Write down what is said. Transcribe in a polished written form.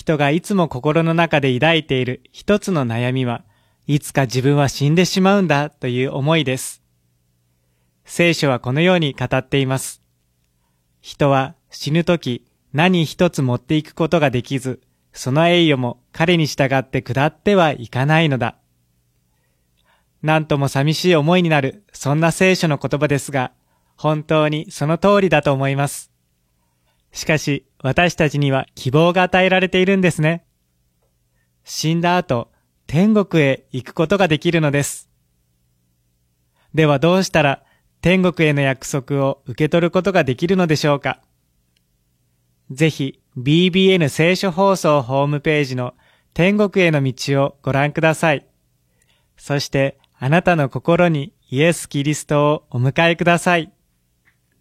人がいつも心の中で抱いている一つの悩みは、いつか自分は死んでしまうんだという思いです。聖書はこのように語っています。人は死ぬとき何一つ持っていくことができず、その栄誉も彼に従って下ってはいかないのだ。なんとも寂しい思いになる、そんな聖書の言葉ですが、本当にその通りだと思います。しかし、私たちには希望が与えられているんですね。死んだ後、天国へ行くことができるのです。ではどうしたら天国への約束を受け取ることができるのでしょうか。ぜひ BBN 聖書放送ホームページの天国への道をご覧ください。そしてあなたの心にイエス・キリストをお迎えください。